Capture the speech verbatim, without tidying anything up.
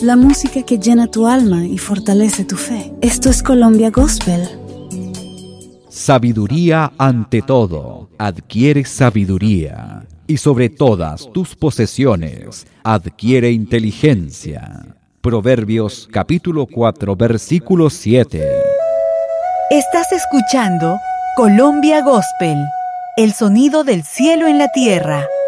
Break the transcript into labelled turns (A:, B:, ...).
A: la música que llena tu alma y fortalece tu fe. Esto es Colombia Gospel.
B: Sabiduría ante todo. Adquiere sabiduría. Y sobre todas tus posesiones, adquiere inteligencia. Proverbios capítulo cuatro, versículo siete.
C: Estás escuchando Colombia Gospel, el sonido del cielo en la tierra.